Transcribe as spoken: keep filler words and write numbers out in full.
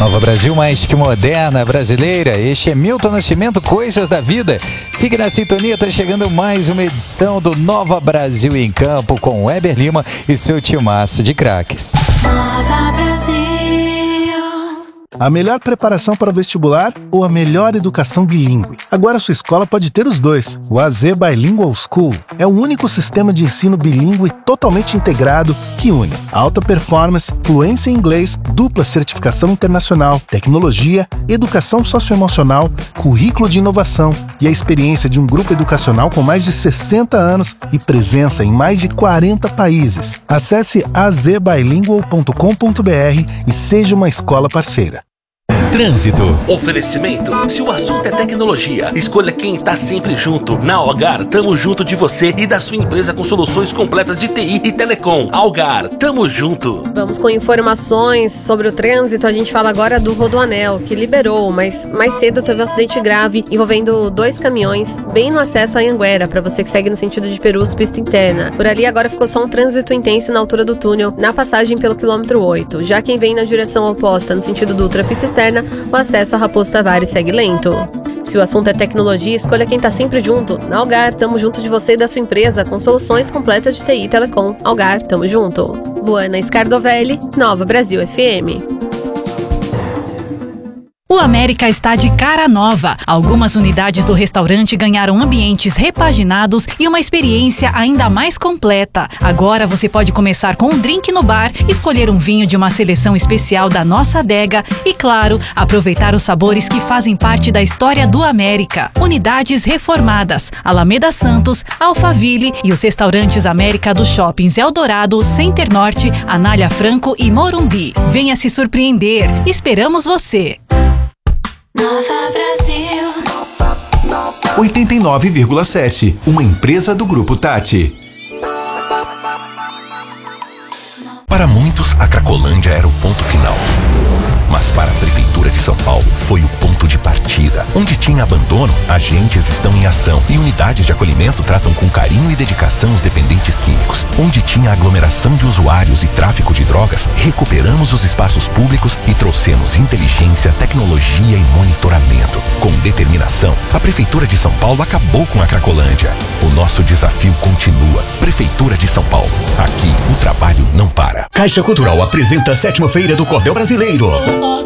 Nova Brasil, mais que moderna, brasileira. Este é Milton Nascimento, Coisas da Vida. Fique na sintonia, tá chegando mais uma edição do Nova Brasil em Campo com Weber Lima e seu timaço de craques. Nova Brasil. A melhor preparação para o vestibular ou a melhor educação bilíngue? Agora sua escola pode ter os dois. O A Z Bilingual School é o único sistema de ensino bilíngue totalmente integrado que une alta performance, fluência em inglês, dupla certificação internacional, tecnologia, educação socioemocional, currículo de inovação e a experiência de um grupo educacional com mais de sessenta anos e presença em mais de quarenta países. Acesse a z bilingual ponto com ponto b r e seja uma escola parceira. Trânsito. Oferecimento. Se o assunto é tecnologia, escolha quem tá sempre junto. Na Algar, tamo junto de você e da sua empresa com soluções completas de T I e telecom. Algar, tamo junto. Vamos com informações sobre o trânsito. A gente fala agora do Rodoanel, que liberou, mas mais cedo teve um acidente grave envolvendo dois caminhões bem no acesso a Anhanguera, para você que segue no sentido de Perus, pista interna. Por ali agora ficou só um trânsito intenso na altura do túnel, na passagem pelo quilômetro oito. Já quem vem na direção oposta, no sentido do Ultra pista externa, o acesso a Raposo Tavares segue lento. Se o assunto é tecnologia, escolha quem tá sempre junto. Na Algar, tamo junto de você e da sua empresa, com soluções completas de T I e telecom. Algar, tamo junto. Luana Scardovelli, Nova Brasil F M. O América está de cara nova. Algumas unidades do restaurante ganharam ambientes repaginados e uma experiência ainda mais completa. Agora você pode começar com um drink no bar, escolher um vinho de uma seleção especial da nossa adega e, claro, aproveitar os sabores que fazem parte da história do América. Unidades reformadas: Alameda Santos, Alphaville e os restaurantes América dos shoppings Eldorado, Center Norte, Anália Franco e Morumbi. Venha se surpreender. Esperamos você! Nova Brasil. oitenta e nove vírgula sete. Uma empresa do Grupo Tati. Para muitos, a Cracolândia era o ponto final. Mas para a Prefeitura de São Paulo, foi o ponto de partida. Onde tinha abandono, agentes estão em ação e unidades de acolhimento tratam com carinho e dedicação os dependentes químicos. Onde tinha aglomeração de usuários e tráfico de drogas, recuperamos os espaços públicos e trouxemos inteligência, tecnologia e monitoramento. Com determinação, a Prefeitura de São Paulo acabou com a Cracolândia. O nosso desafio continua. Prefeitura de São Paulo. Aqui, o trabalho não para. Caixa Cultural apresenta a sétima Feira do Cordel Brasileiro.